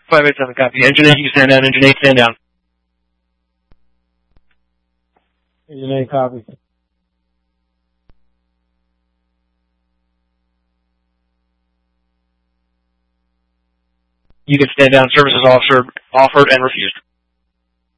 587, copy. Engine 8, you stand down. Engine 8, stand down. Engine 8, copy. You can stand down. Services offered and refused.